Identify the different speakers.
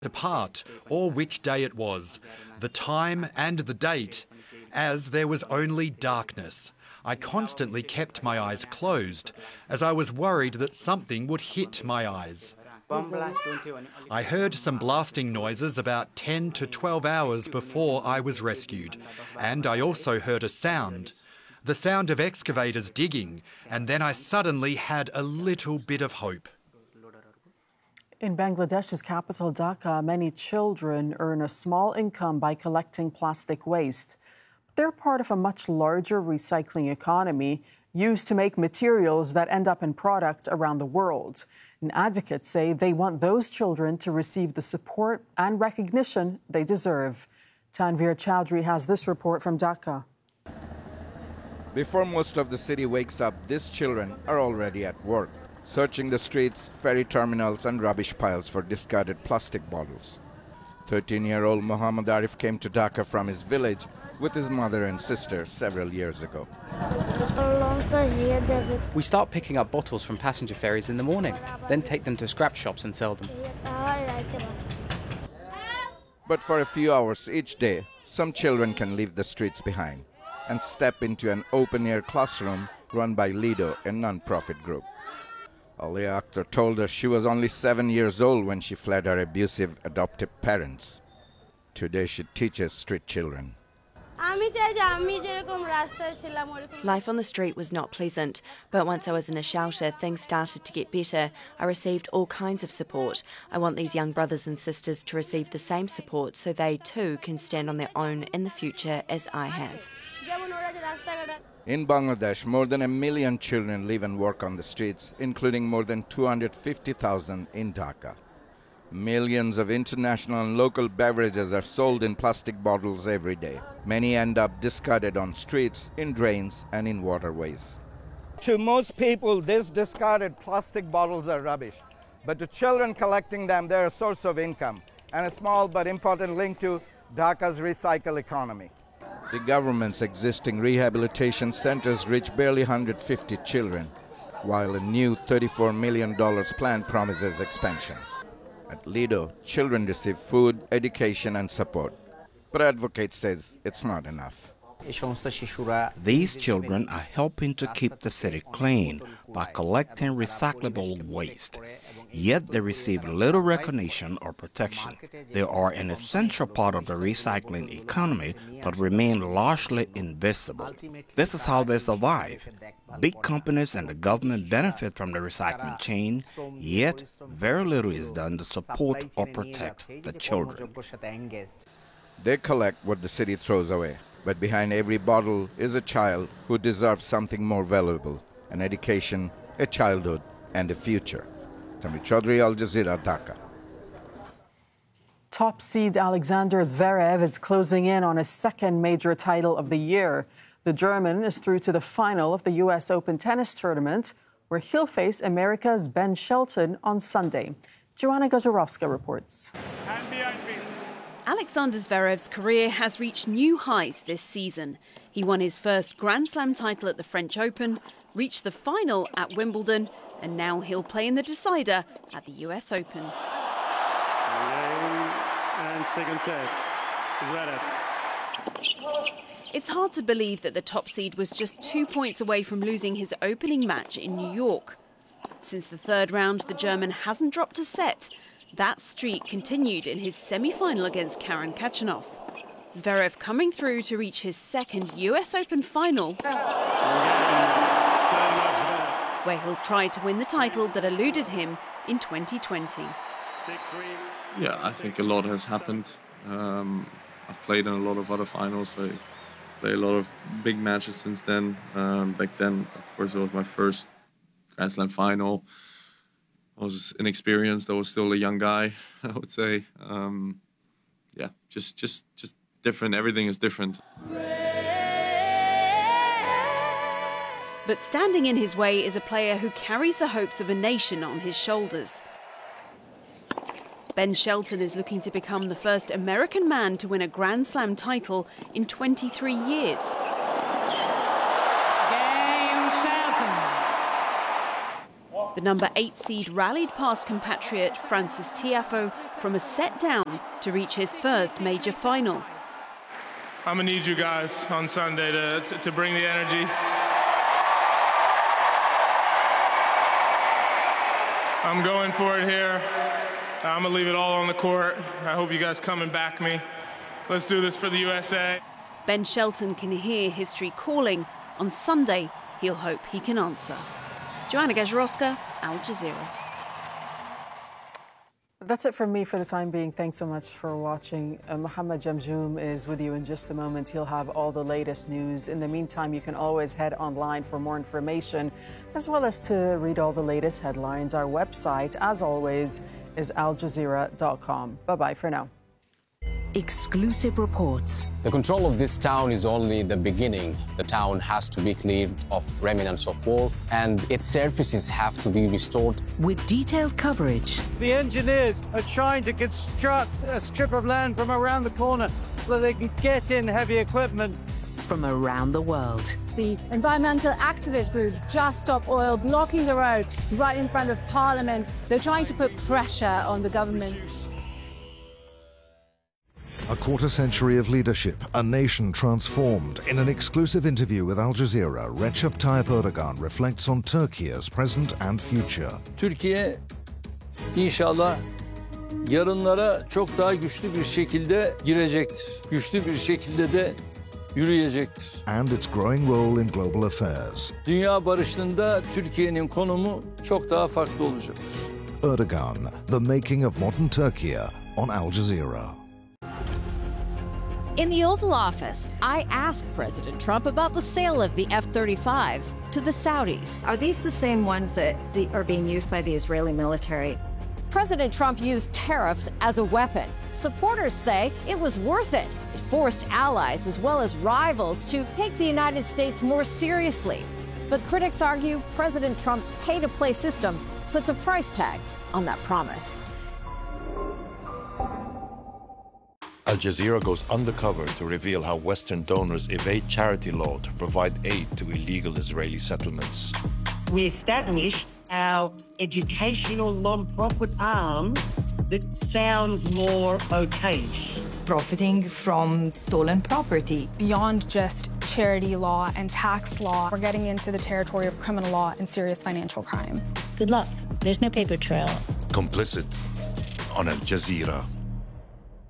Speaker 1: apart or which day it was, the time and the date, as there was only darkness. I constantly kept my eyes closed, as I was worried that something would hit my eyes. I heard some blasting noises about 10 to 12 hours before I was rescued, and I also heard a sound. The sound of excavators digging, and then I suddenly had a little bit of hope.
Speaker 2: In Bangladesh's capital, Dhaka, many children earn a small income by collecting plastic waste. They're part of a much larger recycling economy used to make materials that end up in products around the world. And advocates say they want those children to receive the support and recognition they deserve. Tanveer Chowdhury has this report from Dhaka.
Speaker 3: Before most of the city wakes up, these children are already at work, searching the streets, ferry terminals and rubbish piles for discarded plastic bottles. 13-year-old Muhammad Arif came to Dhaka from his village with his mother and sister several years ago.
Speaker 4: We start picking up bottles from passenger ferries in the morning, then take them to scrap shops and sell them.
Speaker 3: But for a few hours each day, some children can leave the streets behind and step into an open-air classroom run by Lido, a non-profit group. Alia Akhtar told us she was only 7 years old when she fled her abusive adoptive parents. Today she teaches street children.
Speaker 5: Life on the street was not pleasant, but once I was in a shelter, things started to get better. I received all kinds of support. I want these young brothers and sisters to receive the same support so they too can stand on their own in the future as I have.
Speaker 3: In Bangladesh, more than 1 million children live and work on the streets, including more than 250,000 in Dhaka. Millions of international and local beverages are sold in plastic bottles every day. Many end up discarded on streets, in drains and in waterways. To most people, these discarded plastic bottles are rubbish. But to children collecting them, they're a source of income and a small but important link to Dhaka's recycle economy. The government's existing rehabilitation centers reach barely 150 children, while a new $34 million plan promises expansion. At Lido, children receive food, education and support. But advocates says it's not enough.
Speaker 6: These children are helping to keep the city clean by collecting recyclable waste. Yet they receive little recognition or protection. They are an essential part of the recycling economy, but remain largely invisible. This is how they survive. Big companies and the government benefit from the recycling chain, yet very little is done to support or protect the children.
Speaker 3: They collect what the city throws away, but behind every bottle is a child who deserves something more valuable, an education, a childhood, and a future. Tanveer Chowdhury, Al Jazeera, Dhaka.
Speaker 2: Top seed Alexander Zverev is closing in on his second major title of the year. The German is through to the final of the U.S. Open tennis tournament, where he'll face America's Ben Shelton on Sunday. Joanna Gajarowska reports.
Speaker 7: Alexander Zverev's career has reached new highs this season. He won his first Grand Slam title at the French Open, reached the final at Wimbledon, and now he'll play in the decider at the US Open.
Speaker 8: And second set, Zverev.
Speaker 7: It's hard to believe that the top seed was just 2 points away from losing his opening match in New York. Since the third round, the German hasn't dropped a set. That streak continued in his semi-final against Karen Khachanov. Zverev coming through to reach his second US Open final, where he'll try to win the title that eluded him in 2020.
Speaker 9: Yeah, I think a lot has happened. I've played in a lot of other finals. I played a lot of big matches since then. Back then, of course, it was my first Grand Slam final. I was inexperienced. I was still a young guy, I would say. Yeah, just different. Everything is different.
Speaker 7: But standing in his way is a player who carries the hopes of a nation on his shoulders. Ben Shelton is looking to become the first American man to win a Grand Slam title in 23 years. The number 8 seed rallied past compatriot Frances Tiafoe from a set down to reach his first major final.
Speaker 10: I'm going to need you guys on Sunday to bring the energy. I'm going for it here. I'm going to leave it all on the court. I hope you guys come and back me. Let's do this for the USA.
Speaker 7: Ben Shelton can hear history calling. On Sunday, he'll hope he can answer. Joanna Gajarowska, Al Jazeera.
Speaker 2: That's it from me for the time being. Thanks so much for watching. Mohammed Jamjoom is with you in just a moment. He'll have all the latest news. In the meantime, you can always head online for more information, as well as to read all the latest headlines. Our website, as always, is aljazeera.com. Bye-bye for now.
Speaker 11: Exclusive reports.
Speaker 12: The control of this town is only the beginning. The town has to be cleared of remnants of war, and its surfaces have to be restored.
Speaker 11: With detailed coverage.
Speaker 13: The engineers are trying to construct a strip of land from around the corner so they can get in heavy equipment.
Speaker 11: From around the world.
Speaker 14: The environmental activist group Just Stop Oil blocking the road right in front of Parliament. They're trying to put pressure on the government.
Speaker 15: A quarter-century of leadership, a nation transformed. In an exclusive interview with Al Jazeera, Recep Tayyip Erdogan reflects on Turkey's present and future.
Speaker 16: Türkiye inşallah yarınlara çok daha güçlü bir şekilde girecektir. Güçlü bir şekilde de yürüyecektir.
Speaker 15: And its growing role in global affairs.
Speaker 16: Dünya barışında Türkiye'nin konumu çok daha farklı olacaktır.
Speaker 15: Erdogan, the making of modern Turkey on Al Jazeera.
Speaker 17: In the Oval Office, I asked President Trump about the sale of the F-35s to the Saudis.
Speaker 18: Are these the same ones that are being used by the Israeli military?
Speaker 17: President Trump used tariffs as a weapon. Supporters say it was worth it. It forced allies as well as rivals to take the United States more seriously. But critics argue President Trump's pay-to-play system puts a price tag on that promise.
Speaker 19: Al Jazeera goes undercover to reveal how Western donors evade charity law to provide aid to illegal Israeli settlements.
Speaker 20: We established our educational non-profit arm that sounds more okayish.
Speaker 21: It's profiting from stolen property.
Speaker 22: Beyond just charity law and tax law, we're getting into the territory of criminal law and serious financial crime.
Speaker 23: Good luck. There's no paper trail.
Speaker 19: Complicit on Al Jazeera.